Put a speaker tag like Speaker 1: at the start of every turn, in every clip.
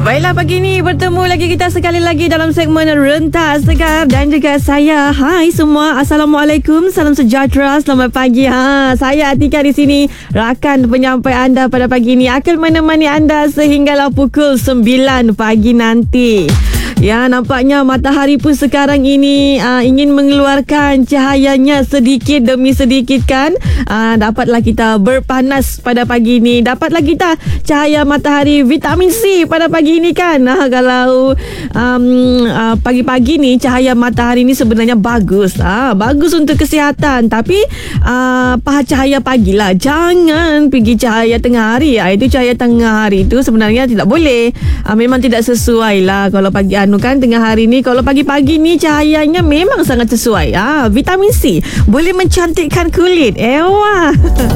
Speaker 1: Baiklah, pagi ni bertemu lagi kita sekali lagi dalam segmen Rentas Segar dan juga saya. Hai semua, Assalamualaikum, salam sejahtera, selamat pagi. Saya Atika di sini, rakan penyampai anda pada pagi ni akan menemani anda sehinggalah pukul 9 pagi nanti. Ya, nampaknya matahari pun sekarang ini ingin mengeluarkan cahayanya sedikit demi sedikit kan. Dapatlah kita berpanas pada pagi ini. Dapatlah kita cahaya matahari vitamin C pada pagi ini kan. Kalau pagi-pagi ni cahaya matahari ni sebenarnya bagus. Bagus untuk kesihatan. Tapi cahaya pagi lah. Jangan pergi cahaya tengah hari. Itu cahaya tengah hari itu sebenarnya tidak boleh. Memang tidak sesuai lah kalau pagi kan tengah hari ni. Kalau pagi-pagi ni cahayanya memang sangat sesuai. Vitamin C boleh mencantikkan kulit. Wah.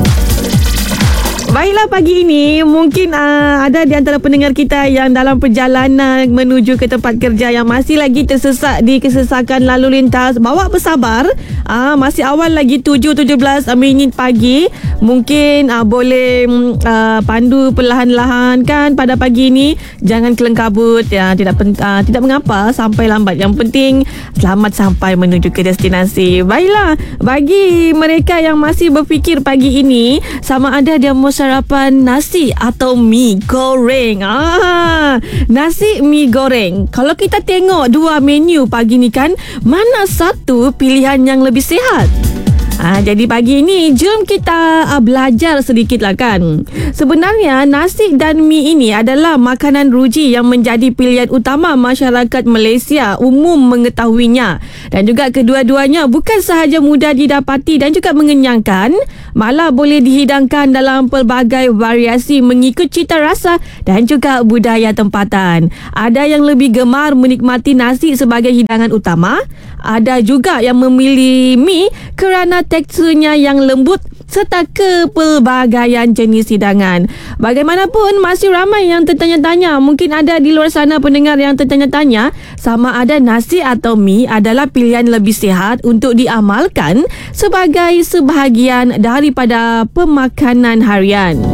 Speaker 1: Baiklah, pagi ini mungkin ada di antara pendengar kita yang dalam perjalanan menuju ke tempat kerja yang masih lagi tersesat di kesesakan lalu lintas. Bawa bersabar. Masih awal lagi 7:17 minit pagi. Mungkin boleh pandu perlahan-lahan kan pada pagi ini. Jangan kelengkabut. Tidak mengapa sampai lambat. Yang penting selamat sampai menuju ke destinasi. Baiklah, bagi mereka yang masih berfikir pagi ini sama ada dia mau sarapan nasi atau mi goreng. Nasi, mi goreng. Kalau kita tengok dua menu pagi ni kan, mana satu pilihan yang lebih sihat? Jadi pagi ini jom kita belajar sedikit lah kan. Sebenarnya nasi dan mi ini adalah makanan ruji yang menjadi pilihan utama masyarakat Malaysia umum mengetahuinya. Dan juga kedua-duanya bukan sahaja mudah didapati dan juga mengenyangkan, malah boleh dihidangkan dalam pelbagai variasi mengikut cita rasa dan juga budaya tempatan. Ada yang lebih gemar menikmati nasi sebagai hidangan utama. Ada juga yang memilih mi kerana teksturnya yang lembut serta kepelbagaian jenis hidangan. Bagaimanapun masih ramai yang tertanya-tanya. Mungkin ada di luar sana pendengar yang tertanya-tanya sama ada nasi atau mi adalah pilihan lebih sihat untuk diamalkan sebagai sebahagian daripada pemakanan harian.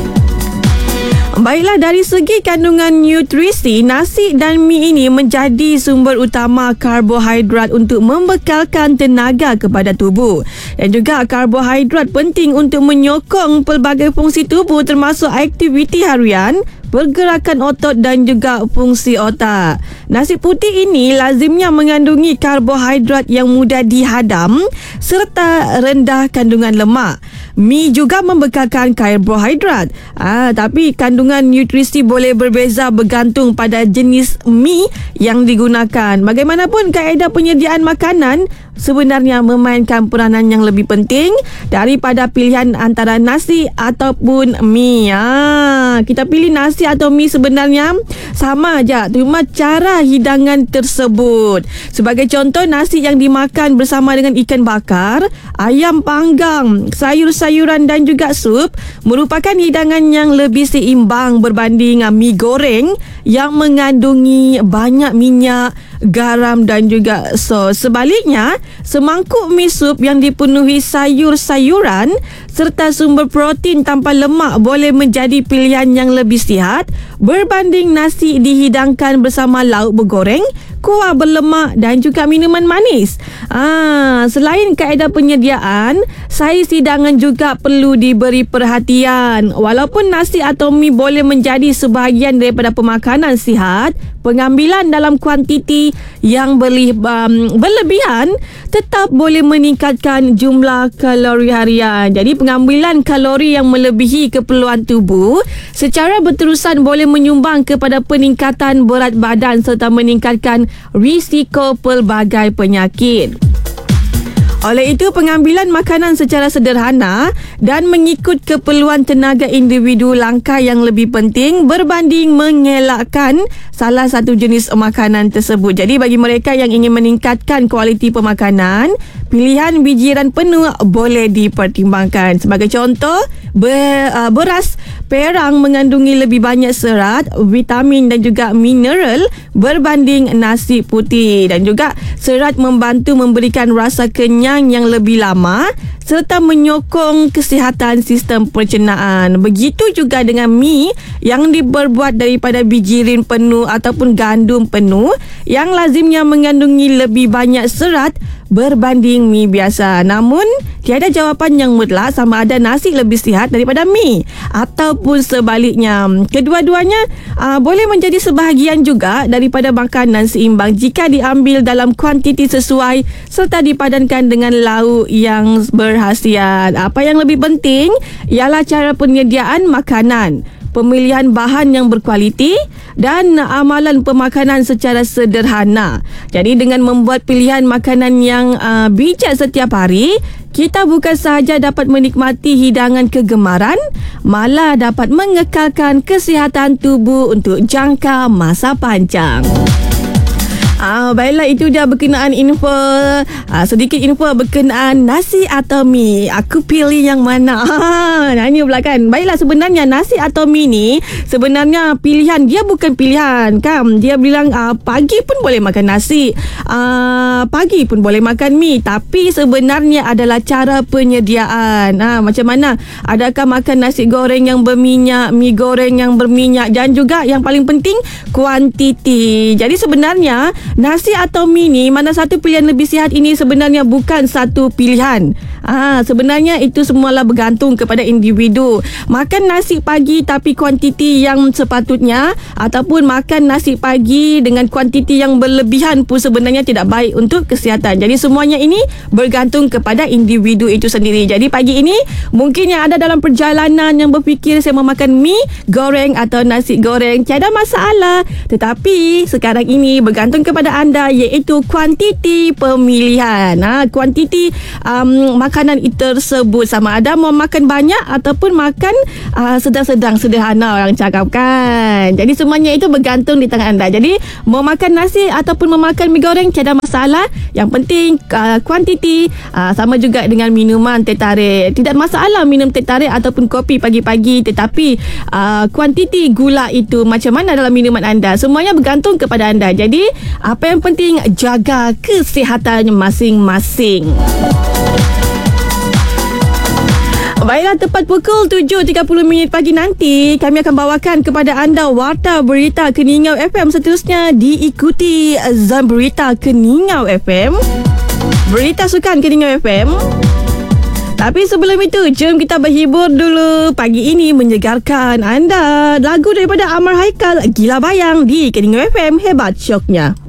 Speaker 1: Baiklah, dari segi kandungan nutrisi, nasi dan mi ini menjadi sumber utama karbohidrat untuk membekalkan tenaga kepada tubuh. Dan juga karbohidrat penting untuk menyokong pelbagai fungsi tubuh termasuk aktiviti harian, pergerakan otot dan juga fungsi otak. Nasi putih ini lazimnya mengandungi karbohidrat yang mudah dihadam serta rendah kandungan lemak. Mi juga membekalkan karbohidrat. Tapi kandungan nutrisi boleh berbeza bergantung pada jenis mi yang digunakan. Bagaimanapun kaedah penyediaan makanan sebenarnya memainkan peranan yang lebih penting daripada pilihan antara nasi ataupun mi. Kita pilih nasi atau mi sebenarnya sama aja, cuma cara hidangan tersebut. Sebagai contoh, nasi yang dimakan bersama dengan ikan bakar, ayam panggang, sayur-sayuran dan juga sup merupakan hidangan yang lebih seimbang berbanding mi goreng yang mengandungi banyak minyak, garam dan juga sos. Sebaliknya, semangkuk mi sup yang dipenuhi sayur-sayuran serta sumber protein tanpa lemak boleh menjadi pilihan yang lebih sihat berbanding nasi dihidangkan bersama lauk bergoreng, kuah berlemak dan juga minuman manis. Selain kaedah penyediaan, saiz hidangan juga perlu diberi perhatian. Walaupun nasi atau mi boleh menjadi sebahagian daripada pemakanan sihat, pengambilan dalam kuantiti yang berlebihan tetap boleh meningkatkan jumlah kalori harian. Jadi pengambilan kalori yang melebihi keperluan tubuh secara berterusan boleh menyumbang kepada peningkatan berat badan serta meningkatkan risiko pelbagai penyakit. Oleh itu, pengambilan makanan secara sederhana dan mengikut keperluan tenaga individu langkah yang lebih penting berbanding mengelakkan salah satu jenis makanan tersebut. Jadi bagi mereka yang ingin meningkatkan kualiti pemakanan, pilihan bijiran penuh boleh dipertimbangkan. Sebagai contoh, beras perang mengandungi lebih banyak serat, vitamin dan juga mineral berbanding nasi putih. Dan juga serat membantu memberikan rasa kenyang kenyang yang lebih lama serta menyokong kesihatan sistem pencernaan. Begitu juga dengan mi yang diperbuat daripada bijirin penuh ataupun gandum penuh yang lazimnya mengandungi lebih banyak serat berbanding mi biasa. Namun, tiada jawapan yang mutlak sama ada nasi lebih sihat daripada mi ataupun sebaliknya. Kedua-duanya boleh menjadi sebahagian juga daripada makanan seimbang jika diambil dalam kuantiti sesuai serta dipadankan dengan lauk yang berkhasiat. Apa yang lebih penting ialah cara penyediaan makanan, pemilihan bahan yang berkualiti dan amalan pemakanan secara sederhana. Jadi dengan membuat pilihan makanan yang bijak setiap hari, kita bukan sahaja dapat menikmati hidangan kegemaran, malah dapat mengekalkan kesihatan tubuh untuk jangka masa panjang. Baiklah, itu dia berkenaan info, sedikit info berkenaan nasi atau mi. Aku pilih yang mana? Nanya pula kan. Baiklah, sebenarnya nasi atau mi ni sebenarnya pilihan, dia bukan pilihan kan. Dia bilang pagi pun boleh makan nasi, pagi pun boleh makan mi. Tapi sebenarnya adalah cara penyediaan. Macam mana? Adakah makan nasi goreng yang berminyak, mi goreng yang berminyak, dan juga yang paling penting kuantiti. Jadi sebenarnya nasi atau mi ni, mana satu pilihan lebih sihat ini sebenarnya bukan satu pilihan. Sebenarnya itu semualah bergantung kepada individu. Makan nasi pagi tapi kuantiti yang sepatutnya, ataupun makan nasi pagi dengan kuantiti yang berlebihan pun sebenarnya tidak baik untuk kesihatan. Jadi semuanya ini bergantung kepada individu itu sendiri. Jadi pagi ini mungkin yang ada dalam perjalanan yang berfikir saya mau makan mi goreng atau nasi goreng, tiada masalah. Tetapi sekarang ini bergantung kepada anda, iaitu kuantiti pemilihan. Kuantiti makanan tersebut, sama ada mau makan banyak ataupun makan sedang-sedang, sederhana orang cakap kan. Jadi semuanya itu bergantung di tangan anda. Jadi mau makan nasi ataupun memakan mi goreng, tiada masalah. Yang penting kuantiti. Sama juga dengan minuman teh tarik, tidak masalah minum teh tarik ataupun kopi pagi-pagi, tetapi kuantiti gula itu macam mana dalam minuman anda, semuanya bergantung kepada anda. Jadi apa yang penting, jaga kesihatan masing-masing. Baiklah, tepat pukul 7.30 pagi nanti kami akan bawakan kepada anda Warta Berita Keningau FM. Seterusnya diikuti Zam Berita Keningau FM, Berita Sukan Keningau FM. Tapi sebelum itu, jom kita berhibur dulu. Pagi ini menyegarkan anda lagu daripada Amar Haikal, Gila Bayang di Keningau FM. Hebat syoknya.